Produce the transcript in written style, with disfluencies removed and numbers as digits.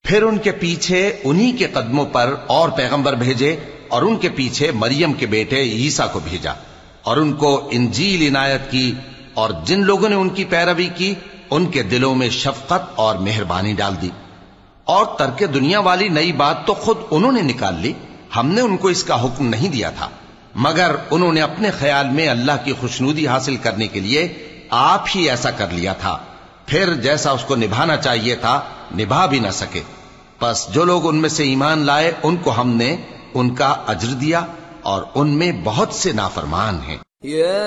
फिर उनके पीछे उन्हीं के कदमों पर और पैगंबर भेजे और उनके पीछे मरियम के बेटे ईसा को भेजा और उनको इंजील इनायत की, और जिन लोगों ने उनकी पैरवी की उनके दिलों में शफकत और मेहरबानी डाल दी। और तर्क दुनिया वाली नई बात तो खुद उन्होंने निकाल ली, हमने उनको इसका हुक्म नहीं दिया था, मगर उन्होंने अपने ख्याल में अल्लाह की खुशनुदी हासिल करने के लिए आप ही ऐसा कर लिया था। फिर जैसा उसको निभाना चाहिए था निभा भी न सके। बस जो लोग उनमें से ईमान लाए उनको हमने उनका अज्र दिया और उनमें बहुत से नाफरमान हैं।